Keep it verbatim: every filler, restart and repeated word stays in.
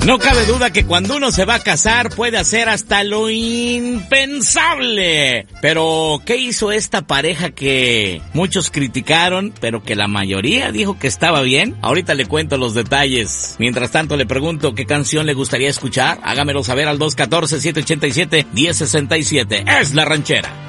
No cabe duda que cuando uno se va a casar puede hacer hasta lo impensable. Pero, ¿qué hizo esta pareja que muchos criticaron, pero que la mayoría dijo que estaba bien? Ahorita le cuento los detalles. Mientras tanto, le pregunto qué canción le gustaría escuchar. Hágamelo saber al dos uno cuatro, siete ocho siete, uno cero seis siete. Es La Ranchera.